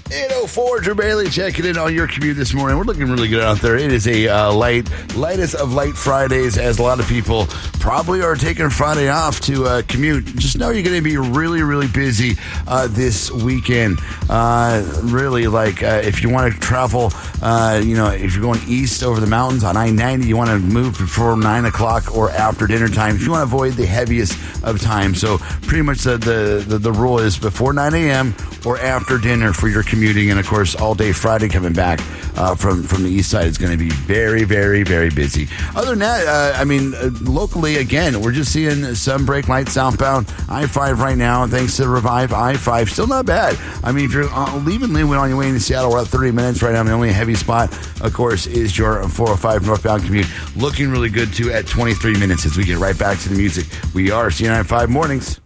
8:04, Drew Bailey checking in on your commute this morning. We're looking really good out there. It is a lightest of light Fridays, as a lot of people probably are taking Friday off to commute. Just know you're going to be really, really busy this weekend. Really, if you want to travel, if you're going east over the mountains on I-90, you want to move before 9 o'clock or after dinner time. If you want to avoid the heaviest of time. So pretty much the rule is before 9 a.m. or after dinner for your commuting. And, of course, all day Friday coming back from the east side is going to be very, very, very busy. Other than that, locally, again, we're just seeing some brake lights southbound I-5 right now, thanks to Revive I-5. Still not bad. I mean, if you're leaving Linwood on your way into Seattle, we're at 30 minutes right now. The only heavy spot, of course, is your 405 northbound commute. Looking really good, too, at 23 minutes as we get right back to the music. We are C95 Mornings.